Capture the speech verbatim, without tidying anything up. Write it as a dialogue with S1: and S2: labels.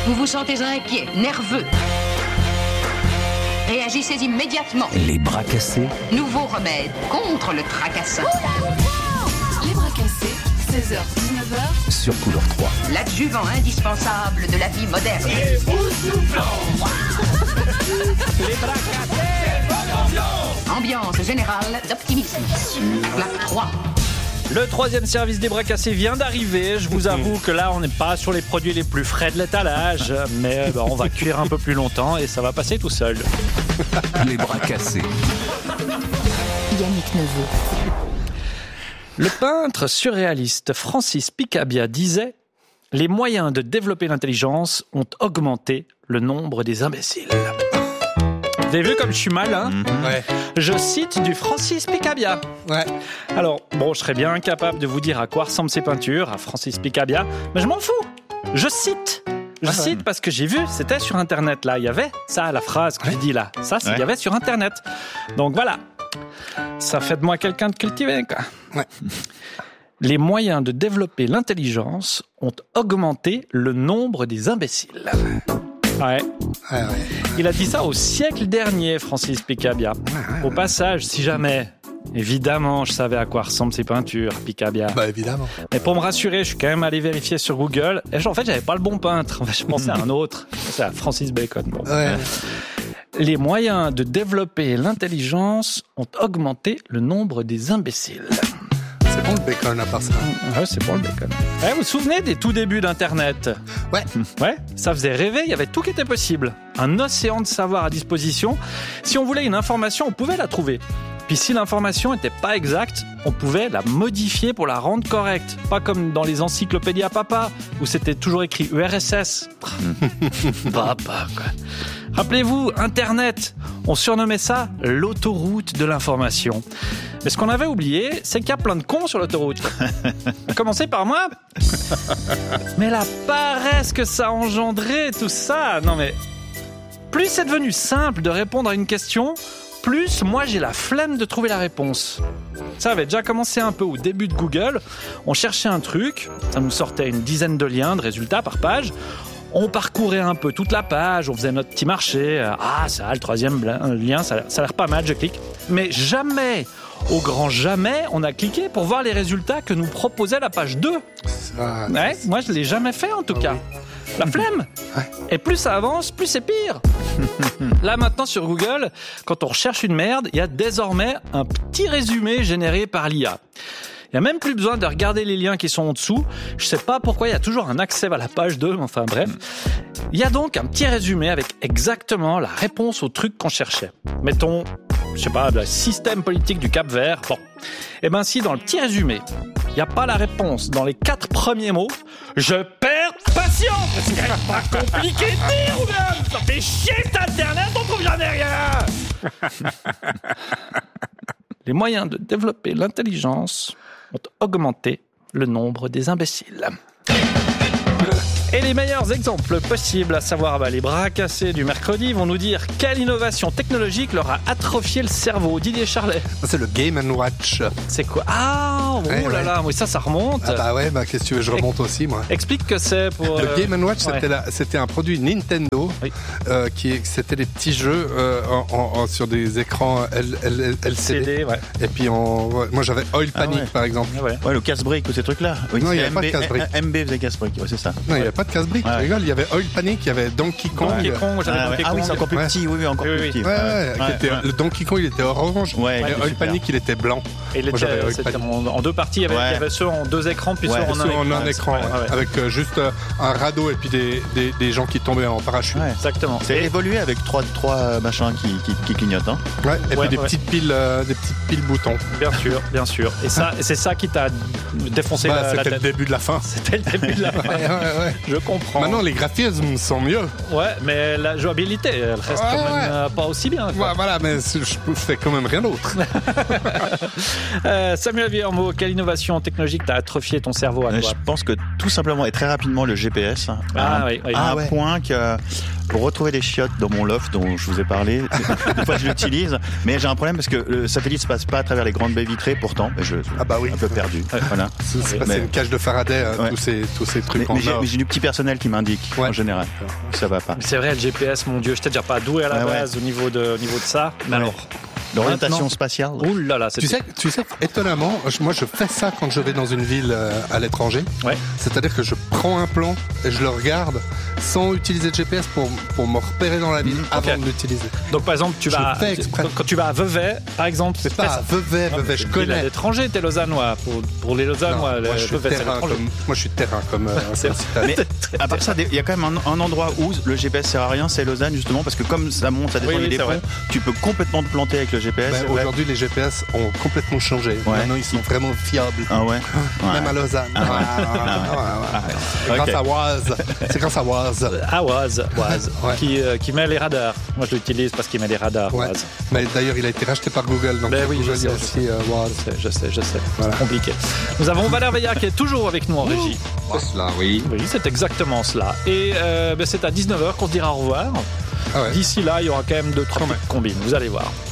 S1: Vous vous sentez inquiet, nerveux. Réagissez immédiatement.
S2: Les bras cassés.
S1: Nouveau remède contre le tracassin.
S3: Les bras cassés, seize heures dix-neuf heures.
S2: Sur Couleur trois.
S1: L'adjuvant indispensable de la vie moderne.
S4: Les bras cassés.
S1: Ambiance générale d'optimisme. Clap trois.
S5: Le troisième service des bras cassés vient d'arriver. Je vous avoue que là, on n'est pas sur les produits les plus frais de l'étalage, mais bah, on va cuire un peu plus longtemps et ça va passer tout seul.
S2: Les bras cassés.
S3: Yannick Neveu.
S5: Le peintre surréaliste Francis Picabia disait « Les moyens de développer l'intelligence ont augmenté le nombre des imbéciles ». Vous avez vu comme je suis malin, hein?
S6: Ouais.
S5: Je cite du Francis Picabia.
S6: Ouais.
S5: Alors, bon, je serais bien incapable de vous dire à quoi ressemblent ces peintures, à Francis Picabia, mais je m'en fous. Je cite. Je
S6: Ah,
S5: cite
S6: ouais.
S5: parce que j'ai vu, c'était sur Internet, là. Il y avait ça, la phrase que
S6: Ouais.
S5: j'ai dit là. Ça, c'est- il
S6: Ouais.
S5: y avait sur Internet. Donc voilà. Ça fait de moi quelqu'un de cultivé, quoi.
S6: Ouais.
S5: Les moyens de développer l'intelligence ont augmenté le nombre des imbéciles. Ouais.
S6: Ouais, ouais.
S5: Il a dit ça au siècle dernier, Francis Picabia. Au passage, si jamais, évidemment, je savais à quoi ressemblent ces peintures, Picabia.
S6: Bah évidemment.
S5: Mais pour me rassurer, je suis quand même allé vérifier sur Google. Et en fait, j'avais pas le bon peintre. Je pensais à un autre. C'est à Francis Bacon. Bon.
S6: Ouais.
S5: Les moyens de développer l'intelligence ont augmenté le nombre des imbéciles.
S6: C'est bon le bacon à part ça.
S5: Ouais, c'est bon le bacon. Eh, vous vous souvenez des tout débuts d'Internet ?
S6: Ouais.
S5: Ouais, ça faisait rêver, il y avait tout qui était possible. Un océan de savoir à disposition. Si on voulait une information, on pouvait la trouver. Puis si l'information n'était pas exacte, on pouvait la modifier pour la rendre correcte. Pas comme dans les encyclopédies à papa, où c'était toujours écrit U R S S. Papa, quoi. Rappelez-vous, Internet, on surnommait ça l'autoroute de l'information. Mais ce qu'on avait oublié, c'est qu'il y a plein de cons sur l'autoroute. À commencer par moi. Mais la paresse que ça a engendré, tout ça. Non mais, plus c'est devenu simple de répondre à une question, plus moi j'ai la flemme de trouver la réponse. Ça avait déjà commencé un peu au début de Google. On cherchait un truc, ça nous sortait une dizaine de liens de résultats par page. On parcourait un peu toute la page, on faisait notre petit marché. Ah, ça, le troisième lien, ça, ça a l'air pas mal, je clique. Mais jamais, au grand jamais, on a cliqué pour voir les résultats que nous proposait la page deux.
S6: Ça,
S5: Ouais, moi, je l'ai jamais fait, en tout cas. La flemme.
S6: Ouais.
S5: Et plus ça avance, plus c'est pire. Là, maintenant, sur Google, quand on recherche une merde, il y a désormais un petit résumé généré par l'I A. Il n'y a même plus besoin de regarder les liens qui sont en dessous. Je sais pas pourquoi il y a toujours un accès à la page deux, mais enfin bref. Il y a donc un petit résumé avec exactement la réponse au truc qu'on cherchait. Mettons, je sais pas, le système politique du Cap-Vert. Bon. Et ben si dans le petit résumé, il n'y a pas la réponse dans les quatre premiers mots, je perds patience. C'est pas compliqué de dire, ou même ça fait chier cet Internet, on trouve jamais rien. Les moyens de développer l'intelligence ont augmenté le nombre des imbéciles. Et les meilleurs exemples possibles, à savoir bah, les bras cassés du mercredi, vont nous dire quelle innovation technologique leur a atrophié le cerveau. Didier Charlet.
S6: c'est le Game and Watch.
S5: C'est quoi ? Ah, oh
S6: Ouais,
S5: là
S6: ouais.
S5: là, oui, ça, ça remonte.
S6: Ah bah ouais, bah qu'est-ce que tu veux, je remonte aussi moi.
S5: Explique que c'est pour...
S6: Le
S5: euh,
S6: Game and Watch,
S5: ouais.
S6: c'était, la- c'était un produit Nintendo,
S5: Oui.
S6: euh, qui c'était des petits jeux euh, en, en- en- sur des écrans L- L- L C D.
S5: C D, ouais.
S6: Et puis on, ouais, moi j'avais Oil
S7: Ah
S6: Panic
S7: ouais.
S6: par exemple.
S5: Ouais.
S7: Ouais, le casse-brique ou ces trucs-là. Oui,
S6: Non, il y
S7: c'est
S6: avait pas de
S7: M B
S6: casse-brique.
S7: M B faisait casse-brique, ouais, c'est ça.
S6: Non, il n'y avait pas de casse-brique,
S7: Ouais.
S6: tu rigoles, il y avait Oil Panic, il y avait Donkey Kong.
S5: Donkey Kong, j'avais
S7: Ah, ouais.
S5: Donkey
S7: Ah oui,
S5: Kong.
S7: c'est encore plus
S6: Ouais.
S7: petit, oui, oui, encore
S5: Oui,
S7: plus
S5: oui.
S7: petit.
S6: Ouais, ouais, qui
S7: Ouais,
S6: était-
S7: ouais.
S6: le Donkey Kong il était orange,
S7: Ouais,
S6: et
S7: il était
S6: Oil
S7: super.
S6: Panic il était blanc.
S5: Et il
S6: Moi, j'avais
S5: était,
S6: Oil
S5: c'était
S6: Panic.
S5: en, en deux parties. Il y avait,
S7: Ouais.
S5: il y avait ceux en deux écrans, puis
S7: Ouais,
S5: ceux en
S6: Ceux
S5: un
S6: en
S5: écran.
S6: un écran,
S5: Ouais, ouais.
S6: avec euh, juste euh, un radeau et puis des, des, des gens qui tombaient en parachute.
S7: Ouais.
S5: Exactement.
S7: C'est évolué avec trois, trois machins qui, qui, qui clignotent. Hein.
S6: Ouais, et
S5: Ouais,
S6: puis des
S5: ouais.
S6: petites piles, euh, des petites piles boutons.
S5: Bien sûr, bien sûr. Et ça, et c'est ça qui t'a défoncé
S6: Bah,
S5: la, la
S6: c'était le
S5: tête.
S6: début de la fin.
S5: C'était le début de la fin.
S6: Ouais, ouais, ouais.
S5: Je comprends.
S6: Maintenant les graphismes sont mieux.
S5: Ouais, mais la jouabilité, elle reste
S6: Ouais,
S5: quand même
S6: ouais.
S5: euh, pas aussi bien. quoi.
S6: Ouais, voilà, mais c'est- je fais quand même rien d'autre.
S5: Euh, Samuel Villermo, quelle innovation technologique t'a atrophié ton cerveau à
S7: Euh,
S5: toi?
S7: Je pense que tout simplement et très rapidement le G P S hein,
S5: Ah,
S7: à un,
S5: oui, oui.
S7: à
S5: Ah,
S7: un
S5: ouais.
S7: point que pour retrouver des chiottes dans mon loft dont je vous ai parlé, des fois je l'utilise, mais j'ai un problème parce que le satellite se passe pas à travers les grandes baies vitrées pourtant, mais je suis
S6: Ah bah oui.
S7: un peu perdu. Voilà.
S6: C'est, c'est,
S7: Mais-
S6: c'est une cage de Faraday, euh,
S7: Ouais.
S6: tous ces, tous ces trucs
S7: Mais,
S6: en
S7: mais j'ai,
S6: or.
S7: mais j'ai du petit petit personnel qui m'indique
S6: Ouais.
S7: en général. Ça va pas.
S5: Mais c'est vrai, le G P S, mon Dieu, je t'ai déjà pas doué à la
S7: Ah ouais.
S5: base au niveau de, au niveau de ça. Mais alors,
S7: L'orientation
S5: maintenant-
S7: spatiale.
S5: ouh là là, c'est
S6: Tu sais, tu sais, étonnamment, je- moi je fais ça quand je vais dans une ville euh, à l'étranger.
S5: Ouais.
S6: C'est-à-dire que je prends un plan et je le regarde sans utiliser de G P S pour, pour me repérer dans la ville avant
S5: ok.
S6: de l'utiliser.
S5: Donc par exemple, tu
S6: Je
S5: vas
S6: le fais exprès.
S5: quand, quand tu vas à Vevey, par exemple,
S6: C'est pas Vevey, Vevey, je
S5: Il est à
S6: connais.
S5: l'étranger, t'es lausannois. Pour, pour les
S6: Non,
S5: lausannois,
S6: moi,
S5: le-
S6: je suis
S5: Vevey, c'est
S6: terrain
S5: l'étranger.
S6: comme, moi je suis terrain comme. euh,
S5: C'est-
S6: comme citadin.
S7: Mais à part ça, il y a quand même un, un endroit où le G P S sert à rien, c'est Lausanne justement, parce que comme ça monte, ça descend
S5: Oui, oui,
S7: des
S5: c'est
S7: ponts,
S5: vrai.
S7: tu peux complètement te planter avec le G P S.
S6: Ben,
S7: c'est vrai.
S6: aujourd'hui, les G P S ont complètement changé.
S7: Ouais.
S6: Maintenant, ils sont vraiment fiables.
S7: Ah ouais. Ouais.
S6: Même à Lausanne.
S7: Ah ouais.
S6: Ah, ouais, ouais, ouais. C'est
S7: Ok.
S6: grâce à Waz. C'est grâce à Waz.
S5: Ah, Waz, Waz,
S6: Ouais.
S5: qui, euh, qui met les radars. Moi, je l'utilise parce qu'il met les radars,
S6: Ouais.
S5: Waz.
S6: Mais d'ailleurs, il a été racheté par Google. Donc,
S5: Ben
S6: sur
S5: oui,
S6: Google,
S5: je
S6: il y a
S5: sais, je
S6: aussi euh, Waz.
S5: Je sais, je sais, je sais.
S6: Voilà.
S5: C'est compliqué. Nous avons Valère Veillard qui est toujours avec nous en régie.
S8: C'est cela, oui.
S5: Oui, c'est exactement cela. Et euh, ben, c'est à dix-neuf heures qu'on se dira au revoir.
S6: Ah ouais.
S5: D'ici là, il y aura quand même deux, trois
S6: Quand même.
S5: petites combines. Vous allez voir.